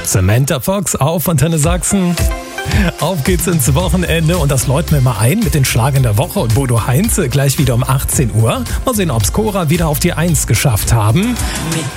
Samantha Fox auf Antenne Sachsen. Auf geht's ins Wochenende und das läuten wir mal ein mit den Schlagern der Woche und Bodo Heinze gleich wieder um 18 Uhr. Mal sehen, ob's Cora wieder auf die 1 geschafft haben. Mit